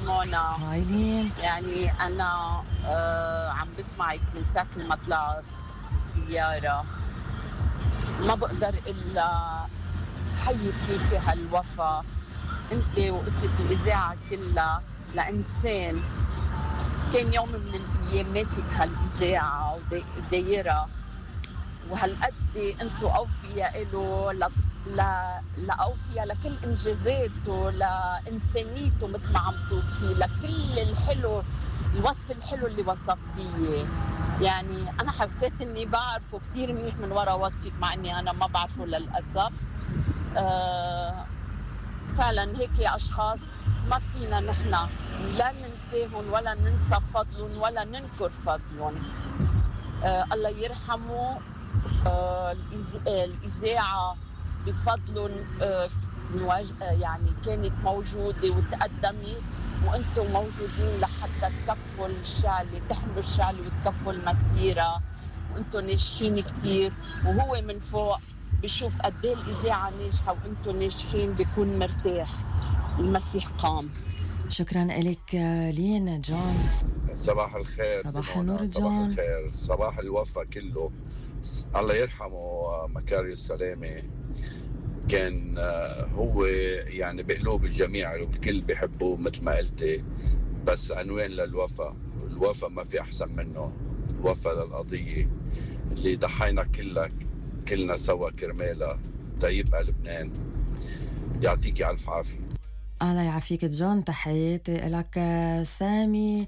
منى. هاي لين. يعني أنا عم بسمعك من ساعة ما طلعت سيارة، ما بقدر إلا حيي فيك هالوفا أنت وقصة الإذاعة كلها لإنسان كان يوم من الأيام ماسك هالإذاعة ودايرة، وهالقد أنتوا أوفياء له لأوفياء لكل إنجازاته لإنسانيته مثل ما عم توصفي لكل الحلو، الوصف الحلو اللي وصفتيه. يعني أنا حسيت إني بعرفه كثير منيح من وراء وصفك مع إني أنا ما بعرفه للأسف. فعلا هيك أشخاص ما فينا نحن لا ننساهم ولا ننسى فضلهم ولا ننكر فضلهم. الله يرحمه. الإذاعة بفضلهم يعني كانت موجودة وتقدمت، وأنتم موجودين لحتى تكفوا الشعلة، تحملوا الشعلة وتكفوا المسيرة، وأنتم ناجحين كتير. وهو من فوق بشوف قد ايه الإذاعة ناجحة وأنتم ناجحين بيكون مرتاح. المسيح قام. شكرا لك لين جون. صباح الخير. صباح النور صباح جون. الخير، صباح الوفا كله. الله يرحمه مكاري السلامة. كان هو يعني بقلوب الجميع والكل بيحبوه مثل ما قلتي، بس عنوان للوفا. الوفا ما في أحسن منه، الوفا للقضية اللي ضحينا كلنا سوا كرمالها تيبقى لبنان. يعطيكي ألف عافية. الله يعافيك جون. تحياتي لك سامي.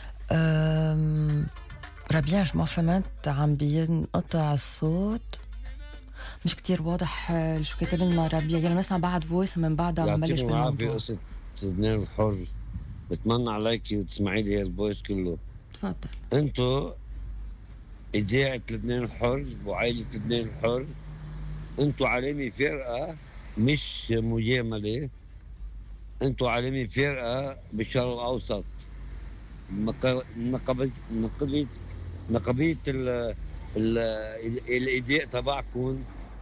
ربيع ما فهمت، عم بينقطع الصوت، مش كتير واضح شو كتب لنا ربيع. يلا نسمع بعد فويس ومن بعدها ونبلش بالموضوع. قصة لبنان الحر. بتمنى عليكي وتسمعي لي الفويس كله. تفضل. انتو إذاعة لبنان الحر وعائلة لبنان الحر، انتو علامة فرقة مش مجاملة. انتو علامة فرقة بالشرق الأوسط. نقبية الإداء تبعكم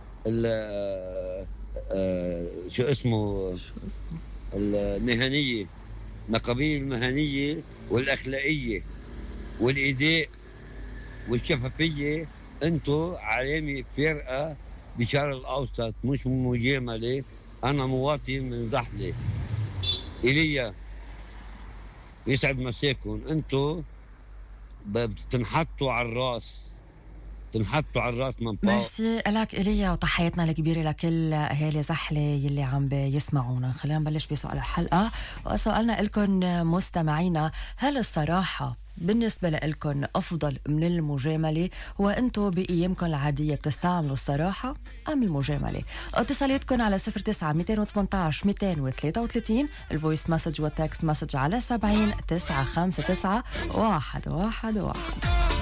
شو اسمه المهنية، نقبية المهنية والأخلاقية والإداء والشفافية. انتو علامة فرقة بشرق الأوسط مش مجاملة. أنا مواطن من زحلة. إيليا يسعد مساكم. انتو بتنحطوا على الراس، تنحطوا على الراس من فوق. ميرسي لك إليا، وتحياتنا الكبيرة لكل أهالي زحلة يلي عم بيسمعونا. خلينا نبلش بسؤال الحلقة، وسؤالنا لكم مستمعينا: هل الصراحة بالنسبة لكم أفضل من المجاملة؟ وأنتو بأيامكم العادية بتستعملوا الصراحة أم المجاملة؟ اتصالاتكم على 09 218 233 الفويس مسج والتكست مسج على 70 959 111.